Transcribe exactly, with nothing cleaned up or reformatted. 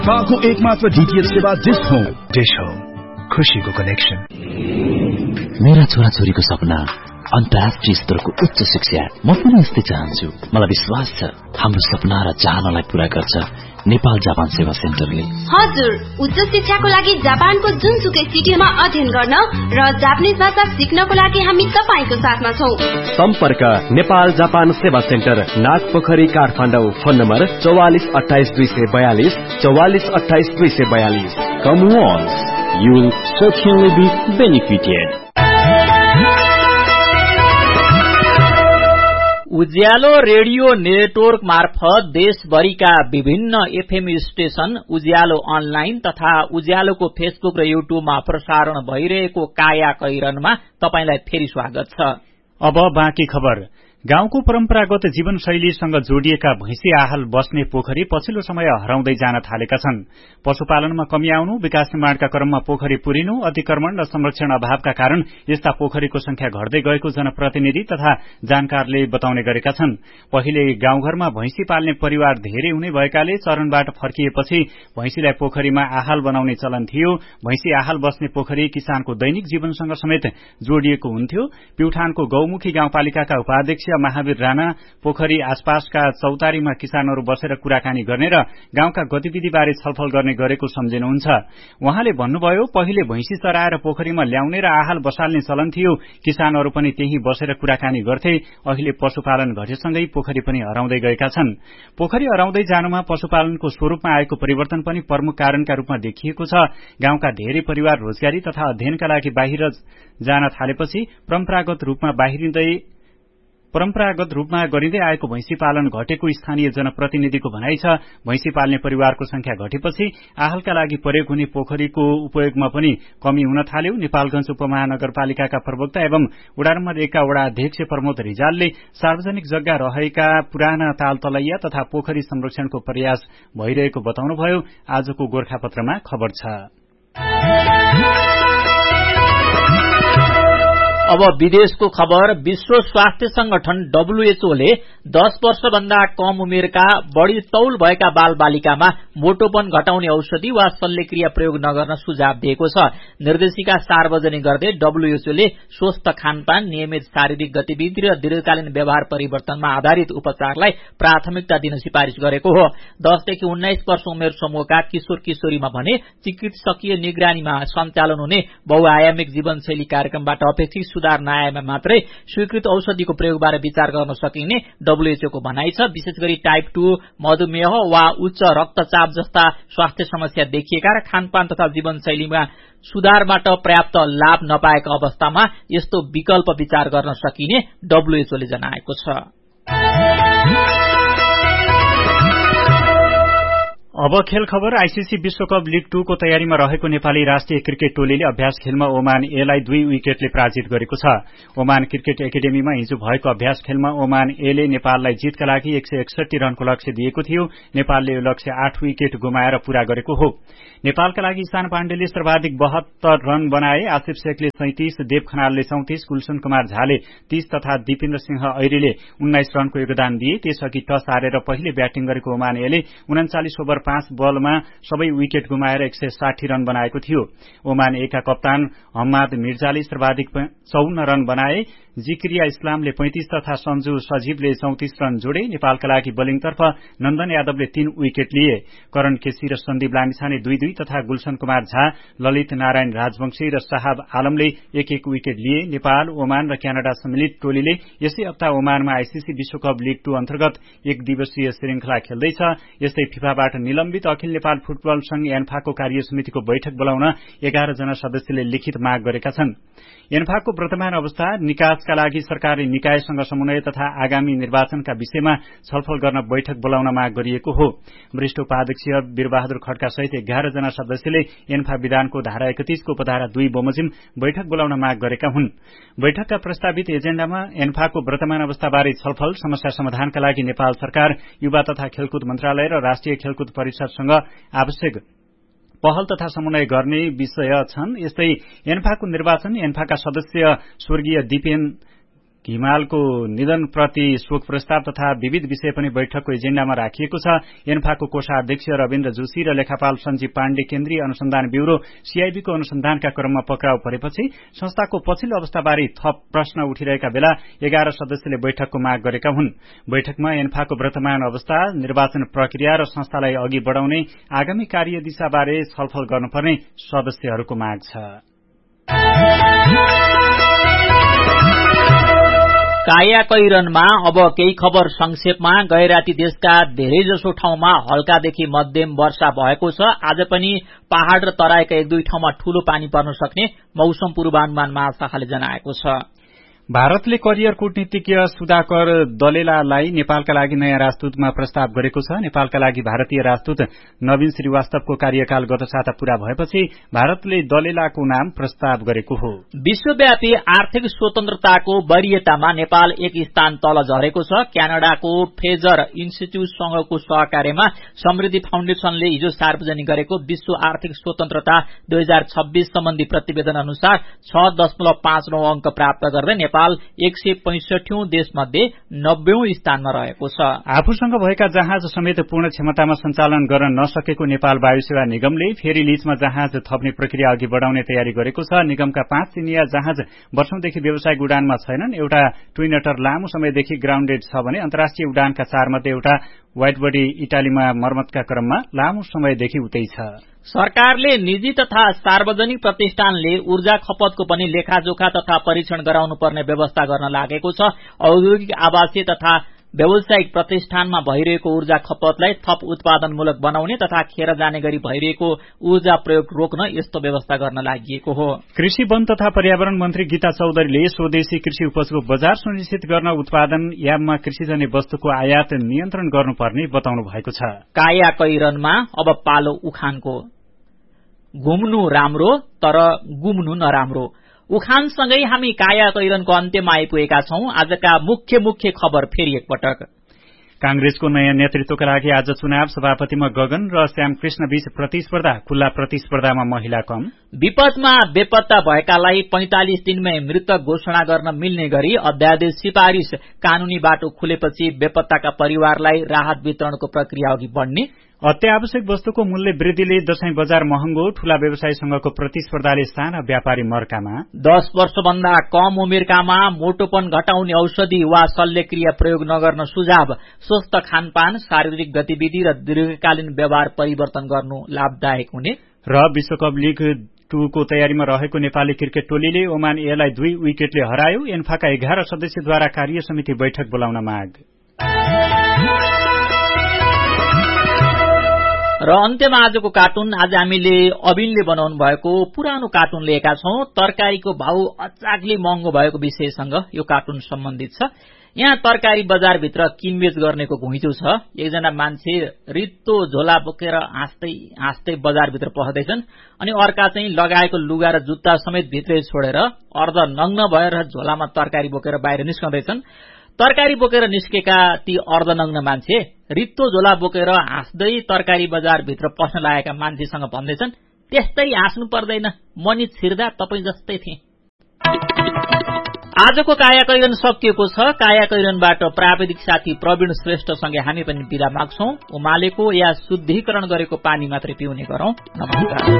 को एकमात्र डीटीएच सेवा डिश होम। डिश होम, खुशीको कनेक्सन। मेरा छोराछोरीको सपना अन्तर्राष्ट्रिय स्तरको उच्च शिक्षा। म पनि यस्तै चाहन्छु। मलाई विश्वास छ हाम्रो सपना र चाहनालाई पूरा गर्छ नेपाल जापान सेवा सेन्टरले। हजुर, उच्च शिक्षाको लागि जापानको जुनसुकै सिटीमा अध्ययन गर्न र जापानिज भाषा सिक्नको लागि हामी तपाईको साथमा छौं। सम्पर्क नेपाल जापान सेवा centre, Nagpokhari, Kathmandu. Phone number चौवालिस अठाइस दुई सय बयालिस चौवालिस अठाइस दुई सय बयालिस। कम once, you will certainly be benefited. Ujyaalo radio network मार्फत देशभरिका विभिन्न एफएम स्टेशन, उज्यालो अनलाइन तथा उज्यालोको फेसबुक र युट्युबमा प्रसारण भइरहेको काया कैरनमा तपाईलाई फेरि स्वागत छ। अब बाँकी खबर। गाउँको परम्परागत जीवनशैलीसँग जोडिएका भैँसी आहल बस्ने पोखरी पछिल्लो समय हराउँदै जान थालेका छन्। पशुपालनमा कमी आउनु, विकास निर्माणका क्रममा पोखरी पुरिनु, अतिक्रमण र संरक्षण अभावका कारण यस्ता पोखरीको संख्या घट्दै गएको जनप्रतिनिधि तथा जानकारले बताउने गरेका छन्। पहिले गाउँघरमा भैँसी पाल्ने परिवार धेरै हुने भएकाले चरणबाट फर्किएपछि भैँसीलाई पोखरीमा आहल बनाउने चलन थियो। भैँसी आहल बस्ने पोखरी किसानको दैनिक जीवनसँग समेत जोडिएको हुन्थ्यो। प्युठानको गौमुखी गाउँपालिकाका उपाध्यक्ष महावीर राणा पोखरी आसपासका चौतारीमा किसानहरू बसेर कुराकानी गर्ने र गाउँका गतिविधिबारे छलफल गर्ने गरेको सम्झिनुहुन्छ। उहाँले भन्नुभयो, पहिले भैँसी चराएर पोखरीमा ल्याउने र आहल बसाल्ने चलन थियो। किसानहरू पनि त्यही बसेर कुराकानी गर्थे। अहिले पशुपालन घटेसँगै पोखरी पनि हराउँदै गएका छन्। पोखरी हराउँदै जानुमा पशुपालनको स्वरूपमा आएको परिवर्तन पनि प्रमुख कारणका रूपमा देखिएको छ। गाउँका धेरै परिवार रोजगारी तथा अध्ययनका लागि बाहिर जान थालेपछि परम्परागत रूपमा बाहिरिँदै परम्परागत रूपमा गरिँदै आएको भैँसी पालन घटेको स्थानीय जनप्रतिनिधिको भनाइ छ। भैँसी पाल्ने परिवारको संख्या घटेपछि आहलका लागि प्रयोग हुने पोखरीको उपयोगमा पनि कमी हुन थाल्यो। नेपालगञ्ज उपमहानगरपालिकाका प्रवक्ता एवं वडा नम्बर एकका वडा अध्यक्ष प्रमोद रिजालले सार्वजनिक जग्गा रहेका पुराना तालतलैया तथा पोखरी संरक्षणको प्रयास भइरहेको बताउनुभयो। आजको गोर्खापत्रमा खबर छ। अब विदेशको खबर। विश्व स्वास्थ्य संगठन डब्ल्यूएचओ ले दस वर्षभन्दा कम उमेरका बढ़ी तौल भएका बाल बालिकामा मोटोपन घटाउने औषधि वा शल्यक्रिया प्रयोग नगर्न सुझाव दिएको छ। निर्देशिका सार्वजनिक गर्दै डब्ल्यूएचओ ले स्वस्थ खानपान, नियमित शारीरिक गतिविधि र दीर्घकालीन व्यवहार परिवर्तनमा आधारित उपचारलाई प्राथमिकता दिन सिफारिश गरेको हो। दसदेखि उन्नाइस वर्ष उमेर समूहका किशोर किशोरीमा भने चिकित्सकीय निगरानीमा सञ्चालन हुने बहुआयामिक जीवनशैली कार्यक्रमबाट अपेक्षित सुधार नआएमा मात्रै स्वीकृत औषधिको प्रयोगबारे विचार गर्न सकिने डब्ल्यूएचओ को भनाइ छ। विशेष गरी टाइप टू, मधुमेह वा उच्च रक्तचाप जस्ता स्वास्थ्य समस्या देखिएका र खानपान तथा जीवनशैलीमा सुधारबाट पर्याप्त लाभ नपाएका अवस्थामा यस्तो विकल्प विचार गर्न सकिने डब्ल्यूएचओ ले जनाएको छ। अब खेल खबर। आईसीसी विश्वकप लीग टू को तयारीमा रहेको नेपाली राष्ट्रिय क्रिकेट टोलीले अभ्यास खेलमा ओमान एलाई दुई विकेटले पराजित गरेको छ। ओमान क्रिकेट एकाडेमीमा हिजो भएको अभ्यास खेलमा ओमान एले नेपाललाई जितका लागि एक सय एकसठी रनको लक्ष्य दिएको थियो। नेपालले यो लक्ष्य आठ विकेट गुमाएर पूरा गरेको हो। नेपालका लागि ईशान पाण्डेले सर्वाधिक बहत्तर रन बनाए। आसिफ शेखले सैंतीस, देव खनालले चौतिस, गुलशन कुमार झाले तीस तथा दिपेन्द्र सिंह ऐरीले उन्नाइस रनको योगदान दिए। त्यसअघि टस हारेर पहिले ब्याटिङ गरेको ओमान एले उन्चालिस ओभर पाँच बलमा सबै विकेट गुमाएर एक सय साठी रन बनाएको थियो। ओमान एका कप्तान हम्माद मिर्जाले सर्वाधिक चौन्न रन बनाए। जिक्रिया इस्लामले पैंतीस तथा सञ्जु सजीवले चौतिस रन जोडे। नेपालका लागि बोलिङतर्फ नन्दन यादवले तीन विकेट लिए। करण केसी र सन्दीप लामिछाने दुई दुई तथा गुलशन कुमार झा, ललित नारायण राजवंशी र साहब आलमले एक एक विकेट लिए। नेपाल, ओमान र क्यानाडा सम्मिलित टोलीले यसै हप्ता ओमानमा आईसीसी विश्वकप लीग टू अन्तर्गत एक दिवसीय श्रृंखला खेल्दैछ। यस्तै फिफाबाट निलम्बित अखिल नेपाल फुटबल संघ एन्फाको कार्य समितिको बैठक बोलाउन एघार जना सदस्यले लिखित माग गरेका छन्। एन्फाको वर्तमान अवस्था, निकासका लागि सरकारी निकायसँग समन्वय तथा आगामी निर्वाचनका विषयमा छलफल गर्न बैठक बोलाउन माग गरिएको हो। वरिष्ठ उपाध्यक्ष वीरबहादुर खड्का सहित एघार जना सदस्यले एन्फा विधानको धारा एकतीस को उपधारा दुई बमोजिम बैठक बोलाउन माग गरेका हुन्। बैठकका प्रस्तावित एजेण्डामा एन्फाको वर्तमान अवस्थाबारे छलफल, समस्या समाधानका लागि नेपाल सरकार, युवा तथा खेलकुद मन्त्रालय र राष्ट्रिय खेलकुद परिषदसँग आवश्यक पहल तथा समन्वय गर्ने विषय छन्। यस्तै एन्फाको निर्वाचन, एन्फाका सदस्य स्वर्गीय दिपेन हिमालको निधनप्रति शोक प्रस्ताव तथा विविध विषय पनि बैठकको एजेण्डामा राखिएको छ। एन्फाको कोषाध्यक्ष रविन्द्र जोशी र लेखापाल सञ्जीव पाण्डे केन्द्रीय अनुसन्धान ब्यूरो सीआईबीको अनुसन्धानका क्रममा पक्राउ परेपछि संस्थाको पछिल्लो अवस्थाबारे थप प्रश्न उठिरहेका बेला एघार सदस्यले बैठकको माग गरेका हुन्। बैठकमा एन्फाको वर्तमान अवस्था, निर्वाचन प्रक्रिया र संस्थालाई अघि बढ़ाउने आगामी कार्यदिशाबारे छलफल गर्नुपर्ने सदस्यहरूको माग छ। कायाकैरनमा अब केही खबर संक्षेपमा। गैराती देशका धेरैजसो ठाउँमा हल्कादेखि मध्यम वर्षा भएको छ। आज पनि पहाड़ र तराईका एक दुई ठाउँमा ठूलो पानी पर्न सक्ने मौसम पूर्वानुमान महाशाखाले जनाएको छ। भारतले करियर कूटनीतिज्ञ सुधाकर दलेलालाई नेपालका लागि नयाँ राजदूतमा प्रस्ताव गरेको छ। नेपालका लागि भारतीय राजदूत नवीन श्रीवास्तवको कार्यकाल गत साता पूरा भएपछि भारतले दलेलाको नाम प्रस्ताव गरेको हो। विश्वव्यापी आर्थिक स्वतन्त्रताको वरीयतामा नेपाल एक स्थान तल झरेको छ। क्यानाडाको फेजर इन्स्टिच्यूटसँगको सहकार्यमा समृद्धि फाउन्डेशनले हिजो सार्वजनिक गरेको विश्व आर्थिक स्वतन्त्रता दुई हजार छब्बीस सम्बन्धी प्रतिवेदन अनुसार छ दशमलव पाँच नौ अंक प्राप्त गर्दै नेपाल एक सय पैंसठीौं देशमध्ये नब्बेौं स्थानमा रहेको छ। आफूसँग भएका जहाज समेत पूर्ण क्षमतामा सञ्चालन गर्न नसकेको नेपाल वायुसेवा निगमले फेरि लीजमा जहाज थप्ने प्रक्रिया अघि बढ़ाउने तयारी गरेको छ। निगमका पाँच चिनिया जहाज वर्षौंदेखि व्यावसायिक उडानमा छैनन्। एउटा ट्विनटर लामो समयदेखि ग्राउण्डेड छ भने अन्तर्राष्ट्रिय उडानका चार मध्ये एउटा व्हाइट बडी इटालीमा मर्मतका क्रममा लामो समयदेखि उतै छ। सरकारले निजी तथा सार्वजनिक प्रतिष्ठानले ऊर्जा खपतको पनि लेखाजोखा तथा परीक्षण गराउनु पर्ने व्यवस्था गर्न लागेको छ। औद्योगिक, आवासीय तथा व्यावसायिक प्रतिष्ठानमा भइरहेको ऊर्जा खपतलाई थप उत्पादनमूलक बनाउने तथा खेर जाने गरी भइरहेको ऊर्जा प्रयोग रोक्न यस्तो व्यवस्था गर्न लागि हो। कृषि, वन तथा पर्यावरण मन्त्री गीता चौधरीले स्वदेशी कृषि उपजको बजार सुनिश्चित गर्न उत्पादन याममा कृषिजन्य वस्तुको आयात नियन्त्रण गर्नुपर्ने बताउनु भएको छ। कायाकैरनमा अब पालो उखानको। घुम्नु राम्रो तर गुम्नु नराम्रो। उखानसँगै हामी कायाकैरनको अन्त्यमा आइपुगेका छौं। आजका मुख्य मुख्य खबर फेरि एकपटक। कांग्रेसको नयाँ नेतृत्वका लागि आज चुनाव। सभापतिमा गगन र श्यामकृष्ण बीच प्रतिस्पर्धा। खुल्ला प्रतिस्पर्धामा महिला कम। विपदमा बेपत्ता भएकालाई पैंतालिस दिनमै मृत घोषणा गर्न मिल्ने गरी अध्यादेश सिफारिश कानूनी बाटो खुलेपछि बेपत्ताका परिवारलाई राहत वितरणको प्रक्रिया अघि बढ़ने। अत्यावश्यक वस्तुको मूल्य वृद्धिले दशैं बजार महँगो। ठूला व्यवसायीसँगको प्रतिस्पर्धाले साना व्यापारी मर्कामा। दश वर्षभन्दा कम उमेरकामा मोटोपन घटाउने औषधि वा शल्यक्रिया प्रयोग नगर्न सुझाव। स्वस्थ खानपान, शारीरिक गतिविधि र दीर्घकालीन व्यवहार परिवर्तन गर्नु लाभदायक हुने। र विश्वकप लीग टू को तयारीमा रहेको नेपाली क्रिकेट टोलीले ओमान एलाई दुई विकेटले हरायो। एन्फाका एघार सदस्यद्वारा कार्य समिति बैठक बोलाउन माग। र अन्त्यमा आजको कार्टुन। आज हामीले अबिनले बनाउनु भएको पुरानो कार्टुन लिएका छौं। तरकारीको भाउ अचाकले महँगो भएको विषयसँग यो कार्टुन सम्बन्धित छ। यहाँ तरकारी बजारभित्र किनबेच गर्नेको घुइँचो छ। एकजना मान्छे रित्तो झोला बोकेर हाँस्दै हाँस्दै बजारभित्र पस्दैछन् अनि अर्का चाहिँ लगाएको लुगा र जुत्ता समेत भित्रै छोडेर अर्ध नग्न भएर झोलामा तरकारी बोकेर बाहिर निस्कँदैछन्। तरकारी बोकेर निस्केका ती अर्धनग्न मान्छे रित्तो झोला बोकेर हाँस्दै तरकारी बजारभित्र पस्न लागेका मान्छेसँग भन्दैछन्, त्यस्तै हाँस्नु पर्दैन, मनी छिर्दा तपाईँ जस्तै थिए। आजको कायाकैरन सकिएको छ। कायाकैरनबाट प्राविधिक साथी प्रवीण श्रेष्ठसँगै हामी पनि बिदा माग्छौं। उमालेको या शुद्धिकरण गरेको पानी मात्रै पिउने गरौं। नमस्कार।